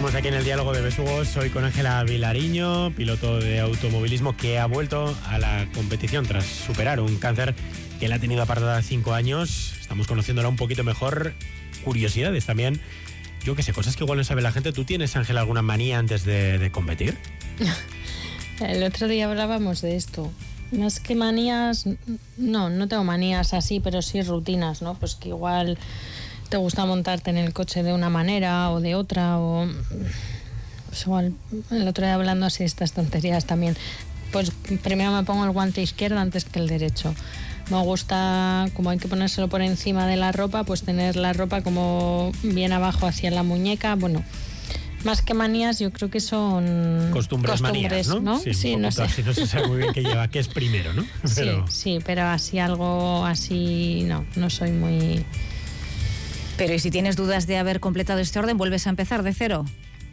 Seguimos aquí en el Diálogo de Besugos, hoy con Ángela Vilariño, piloto de automovilismo que ha vuelto a la competición tras superar un cáncer que la ha tenido apartada 5 años. Estamos conociéndola un poquito mejor, curiosidades también. Yo qué sé, cosas que igual no sabe la gente. ¿Tú tienes, Ángela, alguna manía antes de competir? El otro día hablábamos de esto. Más que manías, no tengo manías así, pero sí rutinas, ¿no? Pues que igual te gusta montarte en el coche de una manera o de otra, o pues igual el otro día hablando así estas tonterías también. Pues primero me pongo el guante izquierdo antes que el derecho. Me gusta, como hay que ponérselo por encima de la ropa, pues tener la ropa como bien abajo hacia la muñeca. Bueno, más que manías, yo creo que son costumbres manías, ¿no? Sí, no sé. Así no se sabe muy bien qué lleva, qué es primero, ¿no? Pero... Sí, pero así algo así, no soy muy... Pero ¿y si tienes dudas de haber completado este orden, vuelves a empezar de cero?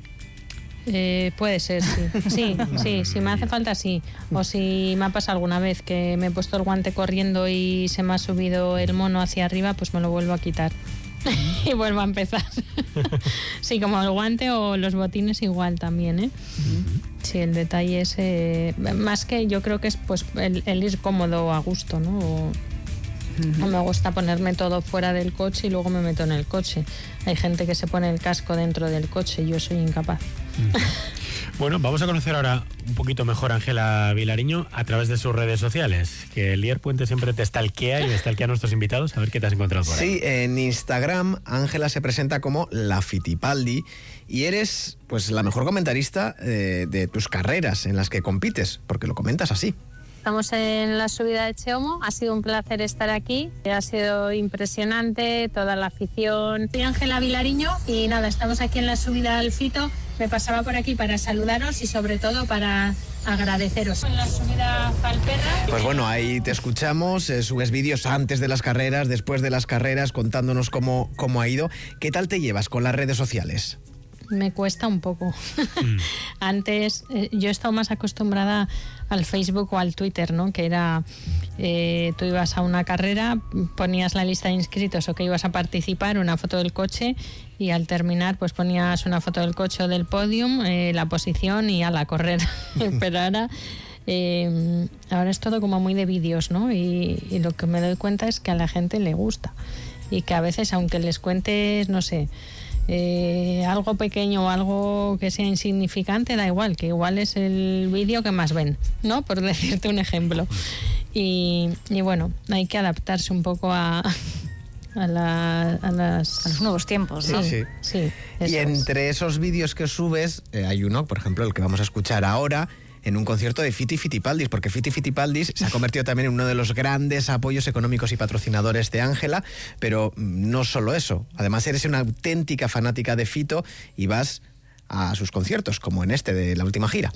Puede ser, sí. Sí, si me hace falta, sí. O si me ha pasado alguna vez que me he puesto el guante corriendo y se me ha subido el mono hacia arriba, pues me lo vuelvo a quitar y vuelvo a empezar. Sí, como el guante o los botines igual también, ¿eh? Sí, el detalle es... más que yo creo que es pues el ir cómodo a gusto, ¿no? No me gusta ponerme todo fuera del coche y luego me meto en el coche. Hay gente que se pone el casco dentro del coche, yo soy incapaz. Bueno, vamos a conocer ahora un poquito mejor a Ángela Vilariño a través de sus redes sociales, que Lier Puente siempre te stalkea y stalkea a nuestros invitados, a ver qué te has encontrado por ahí. Sí, en Instagram Ángela se presenta como la Fittipaldi y eres pues la mejor comentarista de tus carreras en las que compites, porque lo comentas así. Estamos en la subida de Cheomo, ha sido un placer estar aquí, ha sido impresionante toda la afición. Soy Ángela Vilariño y nada, estamos aquí en la subida al Fito. Me pasaba por aquí para saludaros y sobre todo para agradeceros. En la subida a Falperra. Pues bueno, ahí te escuchamos, subes vídeos antes de las carreras, después de las carreras, contándonos cómo ha ido. ¿Qué tal te llevas con las redes sociales? Me cuesta un poco. Antes yo he estado más acostumbrada al Facebook o al Twitter, ¿no? Que era, tú ibas a una carrera, ponías la lista de inscritos o que ibas a participar, una foto del coche y al terminar pues ponías una foto del coche o del podium, la posición y a la correr. Pero ahora es todo como muy de vídeos, ¿no? Y lo que me doy cuenta es que a la gente le gusta y que a veces aunque les cuentes, no sé, algo pequeño o algo que sea insignificante, da igual, que igual es el vídeo que más ven, ¿no? Por decirte un ejemplo. Y bueno, hay que adaptarse un poco a los nuevos tiempos, ¿no? Sí. Y entre esos vídeos que subes, hay uno, por ejemplo, el que vamos a escuchar ahora, en un concierto de Fiti Fittipaldis, porque Fiti Fittipaldis se ha convertido también en uno de los grandes apoyos económicos y patrocinadores de Ángela, pero no solo eso, además eres una auténtica fanática de Fito y vas a sus conciertos, como en este de la última gira.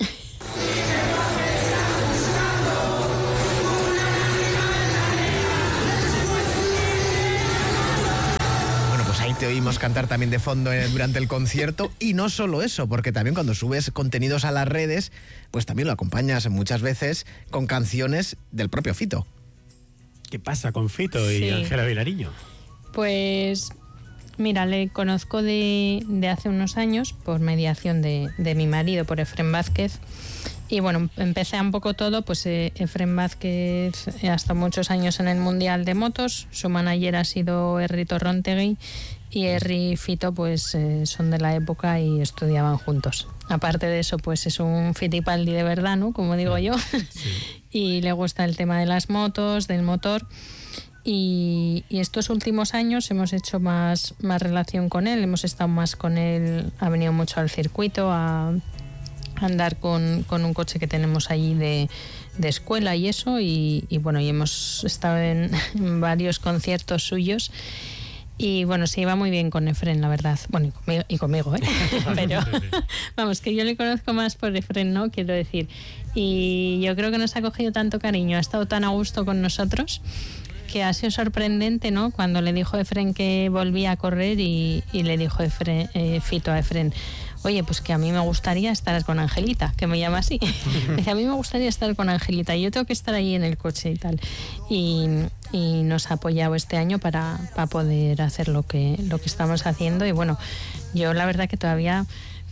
Te oímos cantar también de fondo durante el concierto y no solo eso, porque también cuando subes contenidos a las redes, pues también lo acompañas muchas veces con canciones del propio Fito. ¿Qué pasa con Fito y Ángela Vilariño? Pues mira, le conozco de hace unos años por mediación de mi marido, por Efrén Vázquez. Y bueno, empecé un poco todo, pues Efrén Vázquez hasta muchos años en el Mundial de Motos, su manager ha sido Herri Torrontegui y Herri y Fito pues son de la época y estudiaban juntos. Aparte de eso, pues es un Fittipaldi de verdad, ¿no? Como digo yo. Sí. Y le gusta el tema de las motos, del motor. Y estos últimos años hemos hecho más relación con él, hemos estado más con él, ha venido mucho al circuito a andar con un coche que tenemos allí de escuela y eso, y bueno, y hemos estado en varios conciertos suyos. Y bueno, se iba muy bien con Efrén, la verdad. Bueno, y conmigo, ¿eh? Pero vamos, que yo le conozco más por Efrén, ¿no? Quiero decir. Y yo creo que nos ha cogido tanto cariño, ha estado tan a gusto con nosotros, que ha sido sorprendente, ¿no? Cuando le dijo Efrén que volvía a correr y le dijo Fito a Efrén: oye, pues que a mí me gustaría estar con Angelita, que me llama así. Dice, a mí me gustaría estar con Angelita y yo tengo que estar ahí en el coche y tal. Y nos ha apoyado este año para poder hacer lo que estamos haciendo. Y bueno, yo la verdad que todavía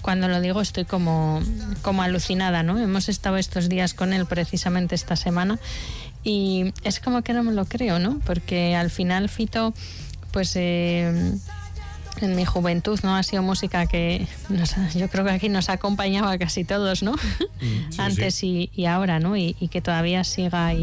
cuando lo digo estoy como alucinada, ¿no? Hemos estado estos días con él precisamente esta semana y es como que no me lo creo, ¿no? Porque al final Fito, pues en mi juventud, ¿no? Ha sido música que yo creo que aquí nos ha acompañado a casi todos, ¿no? Sí, Antes sí. Y ahora, ¿no? Y que todavía siga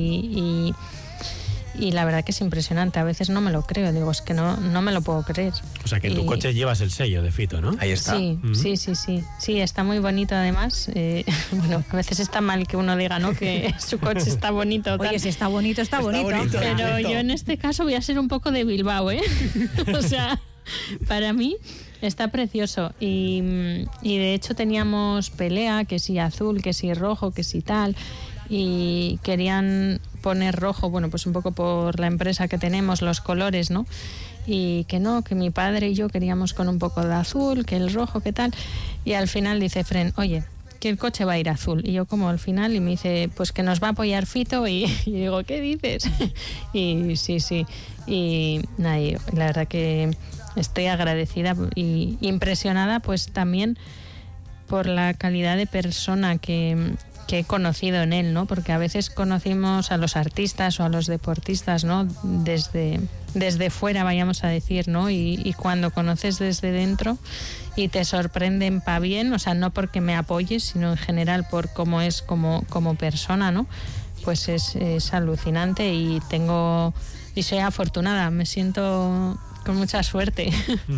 y la verdad que es impresionante. A veces no me lo creo, digo, es que no me lo puedo creer. O sea, que en tu coche llevas el sello de Fito, ¿no? Ahí está. Sí, sí, está muy bonito además. Bueno, a veces está mal que uno diga, ¿no? Que su coche está bonito. Tal. Oye, si está bonito, está bonito. Pero yo en este caso voy a ser un poco de Bilbao, ¿eh? O sea, para mí está precioso. Y de hecho teníamos pelea, que si azul, que si rojo, que si tal. Y querían poner rojo, bueno, pues un poco por la empresa que tenemos, los colores, ¿no? Y que no, que mi padre y yo queríamos con un poco de azul, que el rojo, que tal. Y al final dice Fren, oye, que el coche va a ir azul. Y yo como al final, y me dice, pues que nos va a apoyar Fito. Y digo, ¿qué dices? Y sí. Y nada, y la verdad que estoy agradecida y impresionada pues también por la calidad de persona que he conocido en él, ¿no? Porque a veces conocimos a los artistas o a los deportistas, ¿no? Desde fuera, vayamos a decir, ¿no? Y cuando conoces desde dentro y te sorprenden pa' bien, o sea, no porque me apoyes, sino en general por cómo es como persona, ¿no? Pues es alucinante y soy afortunada, me siento con mucha suerte.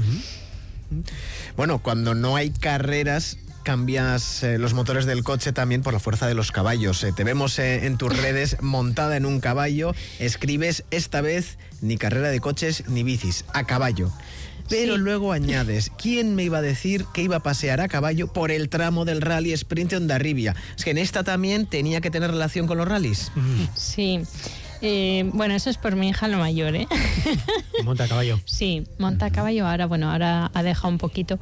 Bueno, cuando no hay carreras, cambias los motores del coche también por la fuerza de los caballos. Te vemos en tus redes montada en un caballo, escribes esta vez ni carrera de coches ni bicis, a caballo. Pero Sí. luego añades, ¿quién me iba a decir que iba a pasear a caballo por el tramo del Rally Sprint Hondarribia? Es que en esta también tenía que tener relación con los rallies. Sí. Bueno, eso es por mi hija lo mayor, ¿eh? Y monta a caballo. Sí, monta a caballo, ahora ha dejado un poquito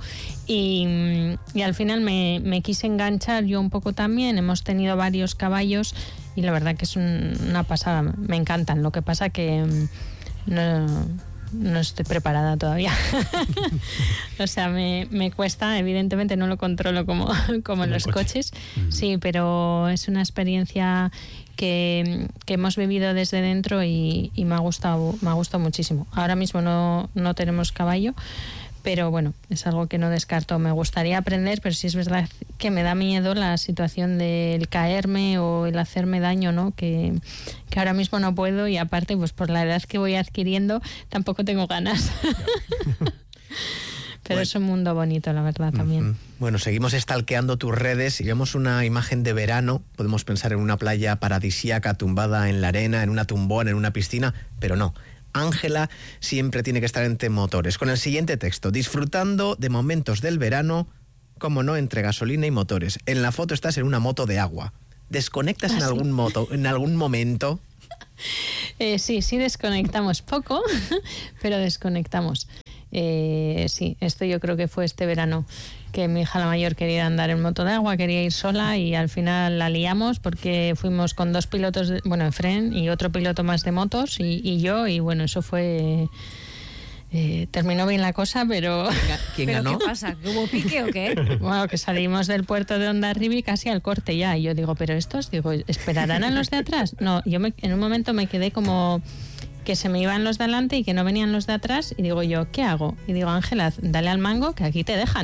y al final me quise enganchar yo un poco también, hemos tenido varios caballos y la verdad que es una pasada, me encantan, lo que pasa que no estoy preparada todavía. O sea, me cuesta, evidentemente no lo controlo como en los coches, sí, pero es una experiencia que hemos vivido desde dentro y me ha gustado muchísimo. Ahora mismo no tenemos caballo, pero bueno, es algo que no descarto. Me gustaría aprender, pero sí es verdad que me da miedo la situación del caerme o el hacerme daño, ¿no? Que ahora mismo no puedo y aparte, pues por la edad que voy adquiriendo, tampoco tengo ganas. Pero Bueno. es un mundo bonito, la verdad, también. Bueno, seguimos stalkeando tus redes y vemos una imagen de verano. Podemos pensar en una playa paradisíaca tumbada en la arena, en una tumbona, en una piscina, pero no. Ángela siempre tiene que estar entre motores. Con el siguiente texto, disfrutando de momentos del verano, como no, entre gasolina y motores. En la foto estás en una moto de agua. ¿Desconectas en algún momento? Sí, desconectamos poco, pero desconectamos. Sí, esto yo creo que fue este verano que mi hija la mayor quería andar en moto de agua, quería ir sola y al final la liamos porque fuimos con dos pilotos, Efren y otro piloto más de motos y yo, y bueno, eso fue... terminó bien la cosa, pero... ¿Quién ¿Pero ganó? qué pasa? ¿Que hubo pique o qué? Bueno, que salimos del puerto de Hondarribia casi al corte ya. Y yo digo, ¿pero estos? Digo, ¿esperarán a los de atrás? No, en un momento me quedé como que se me iban los de adelante y que no venían los de atrás. Y digo yo, ¿qué hago? Y digo, Ángela, dale al mango que aquí te dejan.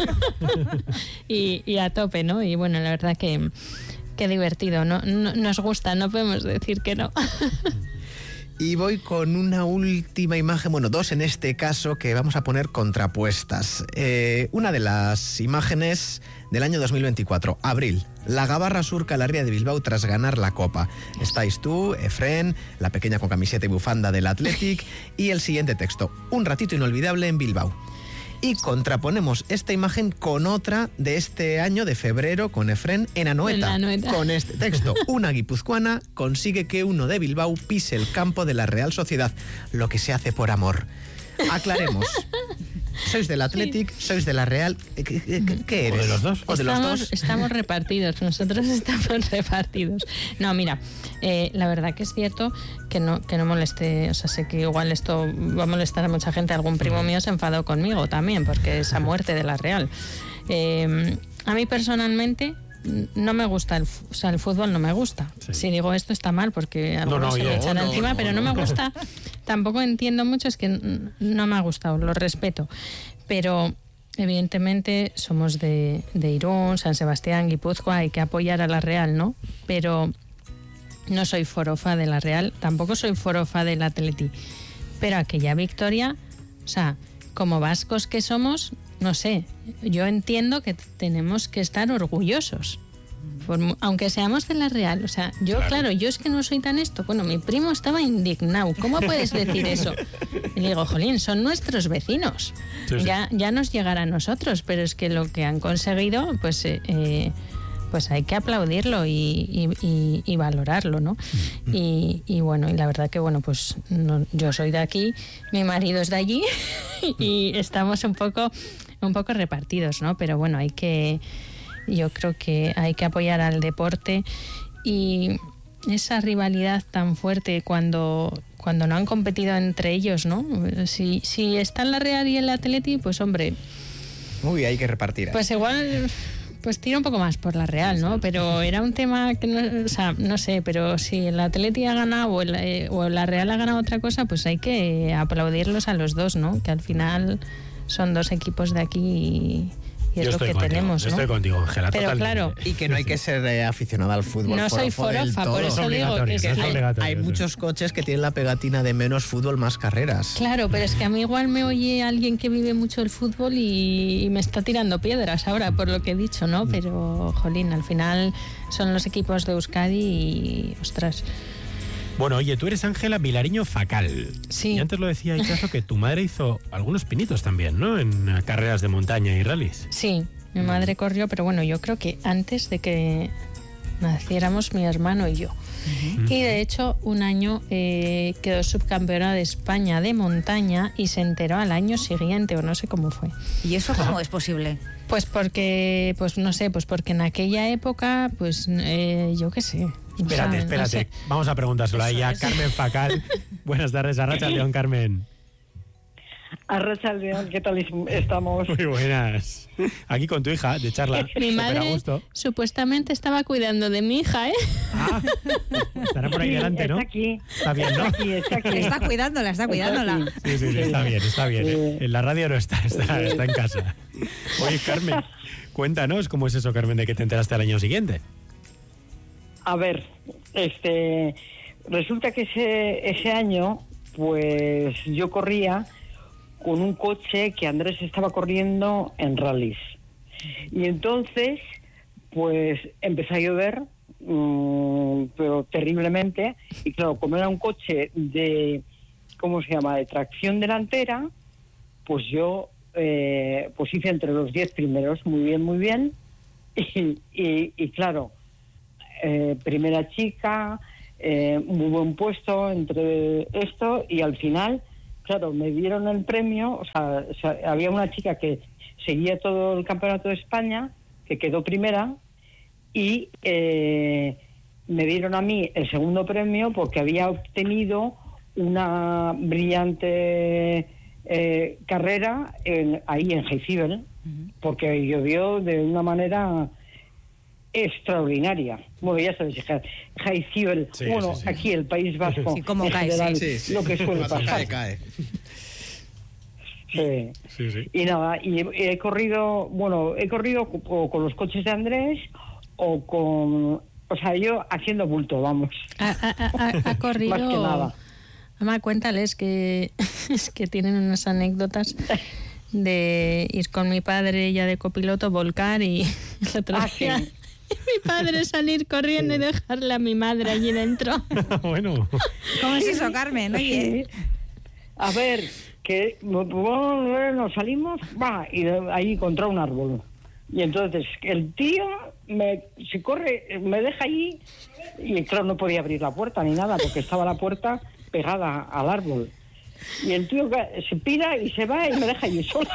y a tope, ¿no? Y bueno, la verdad que divertido. No, nos gusta, no podemos decir que no. Y voy con una última imagen, bueno, dos en este caso, que vamos a poner contrapuestas. Una de las imágenes del año 2024, abril. La Gabarra surca la ría de Bilbao tras ganar la Copa. Estáis tú, Efren, la pequeña con camiseta y bufanda del Athletic, y el siguiente texto, un ratito inolvidable en Bilbao. Y contraponemos esta imagen con otra de este año de febrero con Efren en Anoeta. En Anoeta. Con este texto, una guipuzcoana consigue que uno de Bilbao pise el campo de la Real Sociedad, lo que se hace por amor. Aclaremos. ¿Sois del Athletic? Sí. ¿Sois de la Real? ¿Qué eres? ¿O de los dos? ¿O de los dos? Estamos repartidos, nosotros estamos repartidos. No, mira, la verdad que es cierto que no moleste, o sea, sé que igual esto va a molestar a mucha gente. Algún primo mío se enfadó conmigo también, porque es a muerte de la Real. A mí personalmente no me gusta el fútbol no me gusta. Sí. Si digo esto está mal porque algunos se me echan encima, pero no me gusta. Tampoco entiendo mucho, es que no me ha gustado, lo respeto. Pero evidentemente somos de Irún, San Sebastián, Guipúzcoa, hay que apoyar a la Real, ¿no? Pero no soy forofa de la Real, tampoco soy forofa del Atleti. Pero aquella victoria, o sea, como vascos que somos, no sé, yo entiendo que tenemos que estar orgullosos, aunque seamos de la Real. O sea, claro, yo es que no soy tan esto. Bueno, mi primo estaba indignado. ¿Cómo puedes decir eso? Y le digo, jolín, son nuestros vecinos. Sí. Ya nos llegará a nosotros, pero es que lo que han conseguido, pues hay que aplaudirlo y valorarlo, ¿no? Y bueno, y la verdad que bueno, pues yo soy de aquí, mi marido es de allí y estamos un poco repartidos, ¿no? Pero bueno, yo creo que hay que apoyar al deporte, y esa rivalidad tan fuerte cuando no han competido entre ellos, ¿no? Si están la Real y el Atleti, pues hombre, hay que repartir. Pues igual pues tira un poco más por la Real, ¿no? Pero era un tema que no sé, pero si el Atleti ha ganado o la Real ha ganado otra cosa, pues hay que aplaudirlos a los dos, ¿no? Que al final son dos equipos de aquí y es lo que tenemos, ¿no? Estoy contigo, Ángela, pero totalmente. Claro, y que no hay que ser aficionado al fútbol. No soy forofa, por eso digo que hay muchos coches que tienen la pegatina de menos fútbol, más carreras. Claro, pero es que a mí igual me oye alguien que vive mucho el fútbol y me está tirando piedras ahora por lo que he dicho, ¿no? Pero, jolín, al final son los equipos de Euskadi y, ostras. Bueno, oye, tú eres Ángela Vilariño Facal. Sí. Y antes lo decía Ichazo que tu madre hizo algunos pinitos también, ¿no? En carreras de montaña y rallies. Sí, mi madre corrió, pero bueno, yo creo que antes de que naciéramos mi hermano y yo. Y de hecho, un año quedó subcampeona de España de montaña y se enteró al año siguiente, o no sé cómo fue. ¿Y eso cómo es posible? Pues porque, no sé, pues porque en aquella época, pues yo qué sé. Espérate. No sé. Vamos a preguntárselo a ella. Carmen Facal. Buenas tardes, Arratsaldeon, Carmen. Arratsaldeon, ¿qué tal estamos? Muy buenas. Aquí con tu hija, de charla. Mi madre supuestamente estaba cuidando de mi hija, ¿eh? Estará por ahí delante, ¿no? Está aquí. Está bien, ¿no? Está aquí. Está cuidándola. Sí, está bien. En la radio no está en casa. Oye, Carmen, cuéntanos cómo es eso, Carmen, de que te enteraste al año siguiente. A ver, resulta que ese año, pues yo corría con un coche que Andrés estaba corriendo en rallies. Y entonces, pues empezó a llover, pero terriblemente. Y claro, como era un coche de, de tracción delantera, pues yo pues hice entre los 10 primeros, muy bien. Y claro, primera chica, muy buen puesto entre esto, y al final, claro, me dieron el premio. O sea, había una chica que seguía todo el campeonato de España, que quedó primera, y me dieron a mí el segundo premio porque había obtenido una brillante carrera ahí en Heizibel, porque llovió de una manera extraordinaria. Bueno, ya sabes, Heizibel, sí. Aquí el País Vasco, sí, como cae, general, lo que suele pasar. Cae. Sí. Y nada, y he corrido o con los coches de Andrés yo haciendo bulto, vamos. Ha corrido. Más que nada. Mamá, cuéntales que es que tienen unas anécdotas de ir con mi padre ya de copiloto, volcar y el otro día mi padre salir corriendo y dejarle a mi madre allí dentro. Bueno. ¿Cómo es eso, Carmen? Oye. A ver, que nos salimos, y ahí contra un árbol. Y entonces el tío me deja allí, y claro, no podía abrir la puerta ni nada porque estaba la puerta pegada al árbol. Y el tío se pira y se va y me deja allí sola.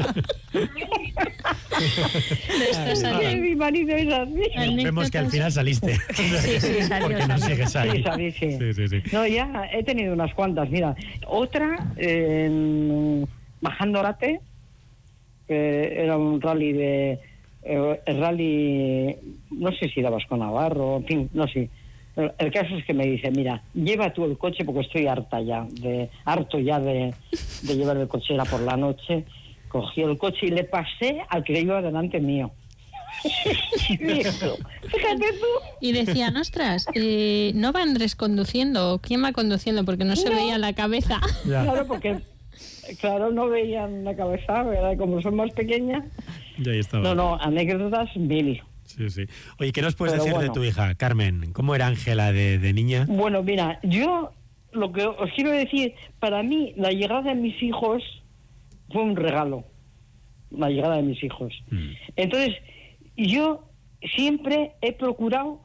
Y mi marido es así. Vemos que al final saliste. Sí, salió. Porque no sigues ahí. Sí, salí, sí. Sí. No, ya he tenido unas cuantas. Mira, otra, bajando Orate, era un rally el rally, no sé si era Vasco Navarro, en fin, no sé. El caso es que me dice, mira, lleva tú el coche porque estoy harto ya de llevar el coche, era por la noche. Cogí el coche y le pasé al que iba delante mío. Fíjate tú. Y decían, ostras, ¿no va Andrés conduciendo? ¿Quién va conduciendo? Porque no se veía la cabeza. Ya. Claro, porque no veían la cabeza, ¿verdad? Como son más pequeñas. Ya ahí estaba. No, anécdotas mil. Sí. Oye, ¿qué nos puedes Pero decir bueno. de tu hija, Carmen? ¿Cómo era Ángela de niña? Bueno, mira, yo lo que os quiero decir, para mí la llegada de mis hijos fue un regalo. La llegada de mis hijos. Entonces, yo siempre he procurado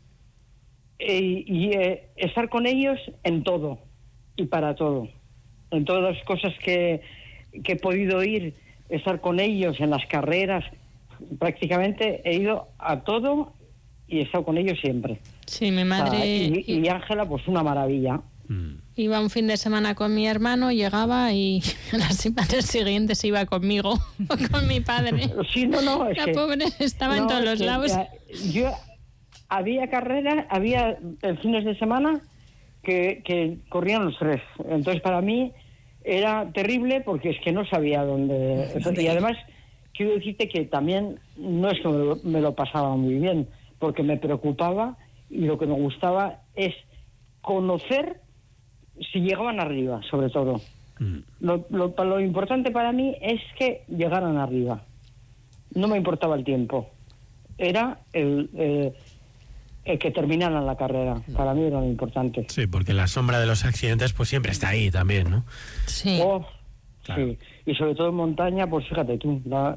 estar con ellos en todo y para todo. En todas las cosas que he podido ir, estar con ellos en las carreras, prácticamente he ido a todo y he estado con ellos siempre. Sí, mi madre Y Ángela, pues una maravilla. iba un fin de semana con mi hermano, llegaba y las semanas siguientes iba conmigo o con mi padre. Sí, no, es La que, pobre estaba en todos los lados. Yo había carreras, había fines de semana que corrían los tres. Entonces para mí era terrible porque es que no sabía dónde. Y además quiero decirte que también no es que me lo pasaba muy bien, porque me preocupaba y lo que me gustaba es conocer si llegaban arriba, sobre todo. Lo importante para mí es que llegaran arriba. No me importaba el tiempo. Era el que terminaran la carrera. Para mí era lo importante. Sí, porque la sombra de los accidentes pues siempre está ahí también, ¿no? Sí. Claro. Sí. Y sobre todo en montaña, pues fíjate tú,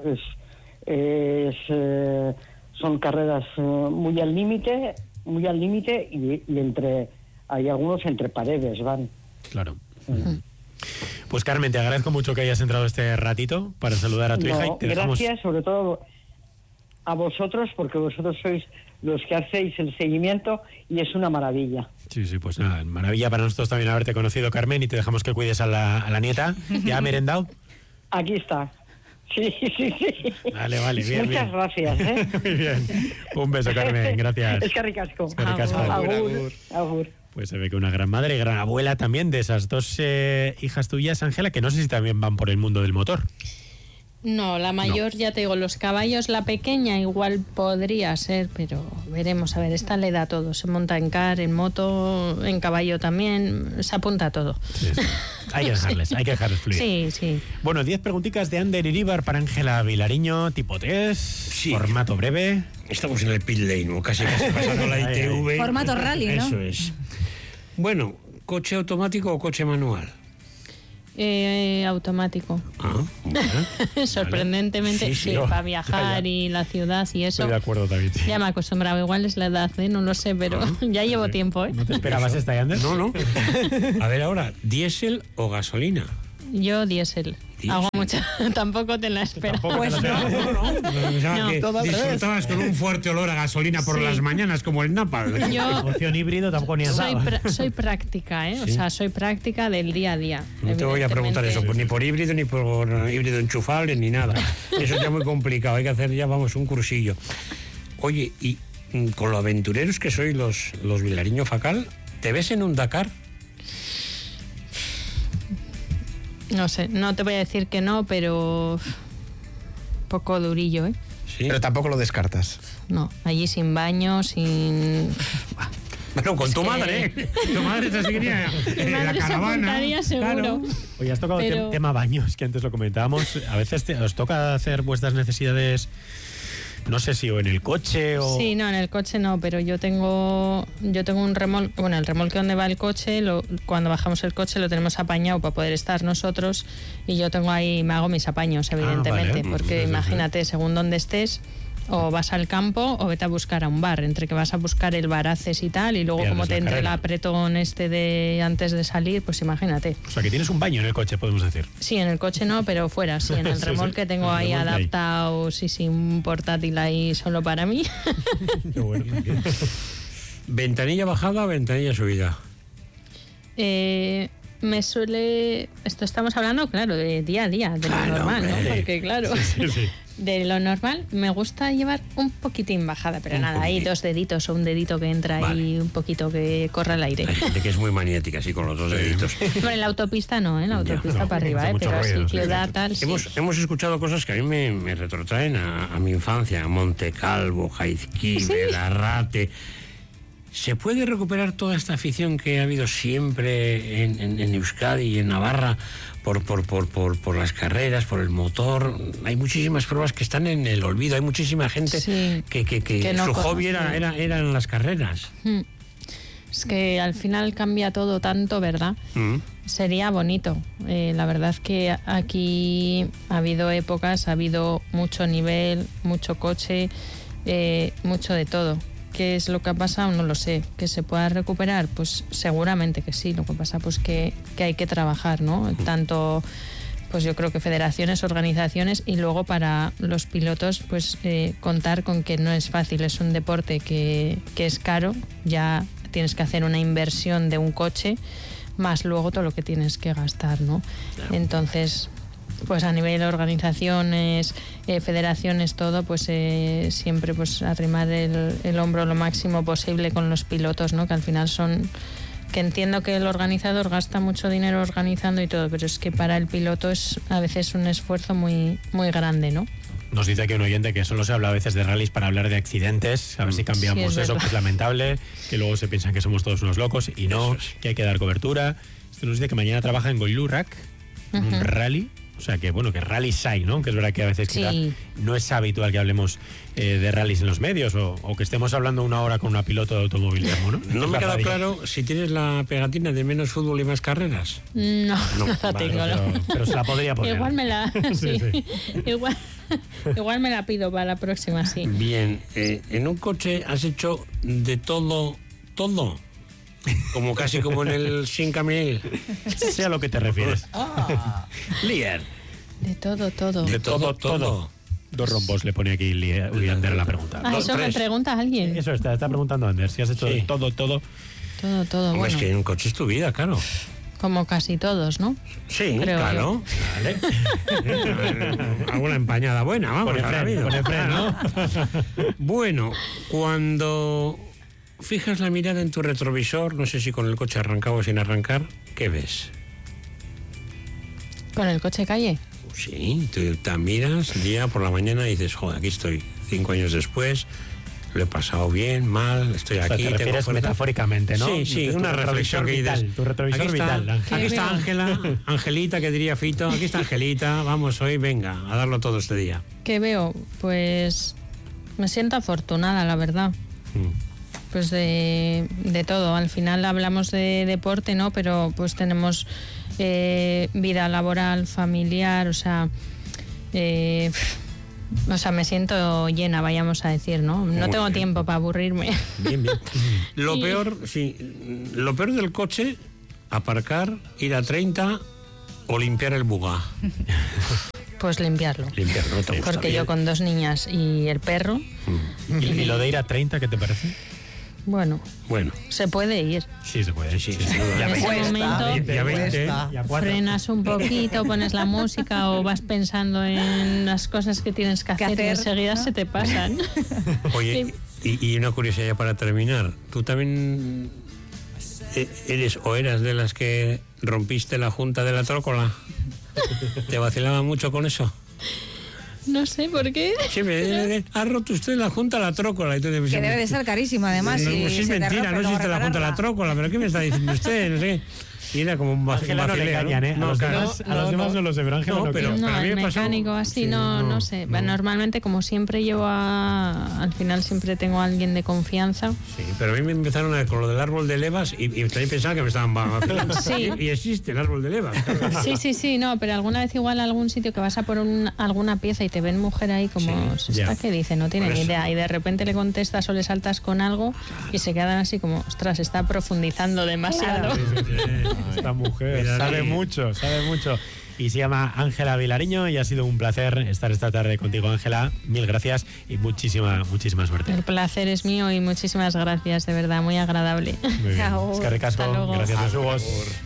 son carreras muy al límite y hay algunos entre paredes van. Claro. Pues Carmen, te agradezco mucho que hayas entrado este ratito para saludar a tu hija y te dejamos... Gracias sobre todo a vosotros, porque vosotros sois los que hacéis el seguimiento y es una maravilla. Sí, pues nada, maravilla para nosotros también haberte conocido, Carmen, y te dejamos que cuides a la nieta. ¿Ya ha merendado? Aquí está. Sí. Vale, bien. Muchas gracias, ¿eh? Muy bien. Un beso, Carmen, gracias. Es que ricasco. Agur. Pues se ve que una gran madre y gran abuela también de esas dos hijas tuyas, Ángela, que no sé si también van por el mundo del motor. No, la mayor, ya te digo, los caballos, la pequeña igual podría ser, pero veremos, a ver, esta le da todo, se monta en car, en moto, en caballo también, se apunta a todo. Sí. Hay que dejarles fluir. Sí. Bueno, 10 preguntitas de Ander Iríbar para Ángela Vilariño, tipo test, formato breve. Estamos en el pit lane, ¿no? Casi pasando la ITV. Formato rally, ¿no? Eso es. Bueno, ¿coche automático o coche manual? Automático. Bueno. Sorprendentemente, sí, para viajar y la ciudad y eso. Estoy de acuerdo, David. Ya me he acostumbrado, igual es la edad, no lo sé, pero ya llevo tiempo. ¿No te esperabas esta, Ander? No. A ver ahora, ¿diésel o gasolina? Yo diésel. Hago mucha, tampoco te la espero. Pues Pensaba que disfrutabas con un fuerte olor a gasolina por las mañanas, como el napalm. Yo opción híbrido tampoco ni soy práctica, ¿eh? O sea, soy práctica del día a día. No te voy a preguntar eso, pues, ni por híbrido, ni por híbrido enchufable, ni nada. Eso ya es muy complicado, hay que hacer ya, un cursillo. Oye, y con lo aventureros que sois los Vilariño Facal, ¿te ves en un Dakar? No sé, no te voy a decir que no, pero poco durillo, ¿eh? Sí. Pero tampoco lo descartas. No, allí sin baño, sin... Bueno, con tu madre, Tu madre te seguiría en la madre se caravana. apuntaría seguro. Claro. Oye, has tocado Pero... tema baños, que antes lo comentábamos. A veces os toca hacer vuestras necesidades, no sé si o en el coche o... Sí, no, en el coche no, pero yo tengo un remolque, bueno, el remolque donde va el coche, cuando bajamos el coche lo tenemos apañado para poder estar nosotros y yo tengo ahí, me hago mis apaños, evidentemente, vale. porque Sí. imagínate, según donde estés, O vas al campo o vete a buscar a un bar. Entre que vas a buscar el bar haces y tal, y luego Pierdes como te la entre el carrera. apretón de antes de salir, pues imagínate. O sea, que tienes un baño en el coche, podemos decir. Sí, en el coche no, pero fuera, sí, en el Sí, sí. remolque tengo En el ahí remolque ahí. adaptado, sí, un portátil ahí solo para mí. Qué bueno. ¿Ventanilla bajada o ventanilla subida? Me suele... Esto estamos hablando, claro, de día a día, de lo normal, ¿no? Porque claro, Sí, sí. de lo normal me gusta llevar un poquitín bajada, pero Un nada, ahí poquitín. 2 deditos o un dedito que entra y un poquito que corra el aire. Hay gente que es muy maniática, así con los 2 deditos. Bueno, en la autopista no, en la autopista no, para arriba, hace mucho pero ruido, sí, sí, ciudad sí. tal, sí. Hemos escuchado cosas que a mí me retrotraen a mi infancia, a Montecalvo, Jaizquíbel, Arrate. ¿Se puede recuperar toda esta afición que ha habido siempre en Euskadi y en Navarra por las carreras, por el motor? Hay muchísimas pruebas que están en el olvido, hay muchísima gente Sí, que no su hobby conoce. eran las carreras. Es que al final cambia todo tanto, ¿verdad? Sería bonito. La verdad es que aquí ha habido épocas, ha habido mucho nivel, mucho coche, mucho de todo. ¿Qué es lo que ha pasado? No lo sé. ¿Que se pueda recuperar? Pues seguramente que sí. Lo que pasa pues que hay que trabajar, ¿no? Tanto, pues yo creo que federaciones, organizaciones, y luego para los pilotos, pues contar con que no es fácil. Es un deporte que es caro. Ya tienes que hacer una inversión de un coche, más luego todo lo que tienes que gastar, ¿no? Claro. Entonces, pues a nivel de organizaciones, federaciones, todo, pues siempre pues arrimar el hombro lo máximo posible con los pilotos, ¿no? Que al final son... Que entiendo que el organizador gasta mucho dinero organizando y todo, pero es que para el piloto es a veces un esfuerzo muy, muy grande, ¿no? Nos dice aquí un oyente que solo se habla a veces de rallies para hablar de accidentes, a ver si cambiamos Sí, es eso, verdad. que es lamentable, que luego se piensan que somos todos unos locos y no, Eso es. que hay que dar cobertura. Este nos dice que mañana trabaja en Goilurak, en un rally, o sea que bueno, que rallies hay, ¿no? Que es verdad que a veces quizá Sí. no es habitual que hablemos de rallies en los medios o que estemos hablando una hora con una piloto de automovilismo, ¿no? No me La queda radio. claro si tienes la pegatina de menos fútbol y más carreras. No, no la Vale, tengo, ¿no? pero se la podría poner. Igual me la... Sí, sí. sí. Igual me la pido para la próxima, sí. Bien, en un coche has hecho de todo, como casi como en el 5000. Sé a lo que te refieres. Líder. De todo, todo. De todo. 2 rombos le pone aquí Leander la pregunta. Ah, eso me 3. pregunta alguien. Eso está preguntando Ander, si has hecho Sí. de todo. Todo, Hombre, bueno. es que en un coche es tu vida, claro. Como casi todos, ¿no? Sí, Creo claro. Vale. Alguna empañada buena, vamos. Pone habrá fren, habido. pone fren, ¿no? Bueno, cuando fijas la mirada en tu retrovisor, no sé si con el coche arrancado o sin arrancar, ¿qué ves? Con el coche calle. Sí, tú te miras día por la mañana y dices, joder, aquí estoy, 5 años después, lo he pasado bien, mal, estoy O sea, aquí. te tengo refieres fuerza. metafóricamente, ¿no? Sí, sí, Tu una retrovisor reflexión que vital, dices. Tu retrovisor aquí está, vital, Ángel. aquí está ¿Qué Ángela, Angelita, que diría Fito, aquí está Angelita, vamos hoy, venga, a darlo todo este día. ¿Qué veo? Pues me siento afortunada, la verdad. Pues de todo. Al final hablamos de deporte, ¿no? Pero pues tenemos vida laboral, familiar, o sea, me siento llena, vayamos a decir, ¿no? No Muy tengo bien. tiempo para aburrirme. Bien, bien. Lo Sí. peor, sí, lo peor del coche, aparcar, ir a 30 o limpiar el bugá. Pues limpiarlo. Limpiar, no te gusta. Porque bien. yo con 2 niñas y el perro, ¿Y lo de ir a 30, qué te parece? bueno, Bueno, se puede ir. Sí, se puede. sí, Sí, sin duda. Ya En ese ves. momento Ya 20. Ya 4. frenas un poquito, pones la música o vas pensando en las cosas que tienes que hacer, y hacer, enseguida ¿no? se te pasan. Oye, y una curiosidad ya para terminar. ¿Tú también eres o eras de las que rompiste la junta de la trócola? ¿Te vacilaba mucho con eso? No sé por qué. Siempre, ha roto usted la junta de la trócola. Y tú dices, Que debe de ser carísima, además. No, si pues es se te mentira, rompe, no existe la junta de la repararla. trócola, pero ¿qué me está diciendo usted? No sé. Y era como un Ángela no le engañan, ¿eh? No, a los demás no lo sé, pero Ángela no, pero creo. a mí el me pasó- mecánico así, sí, no sé. no. Normalmente, como siempre al final siempre tengo a alguien de confianza. Sí, pero a mí me empezaron con lo del árbol de levas y también pensaba que me estaban vacilando. Sí. Y existe el árbol de levas. Claro. Sí, no, pero alguna vez igual a algún sitio que vas a por alguna pieza y te ven mujer ahí como, Sí, ¿esta ya. qué dice? No tiene Por ni eso. idea. Y de repente le contestas o le saltas con algo y se quedan así como, ostras, está profundizando demasiado. Esta mujer Mira, sabe sí. mucho, sabe mucho. Y se llama Ángela Vilariño y ha sido un placer estar esta tarde contigo, Ángela. Mil gracias y muchísima suerte. El placer es mío y muchísimas gracias, de verdad, muy agradable. Muy bien. Agur. Eskerrik asko. Hasta luego. Gracias, Besugos.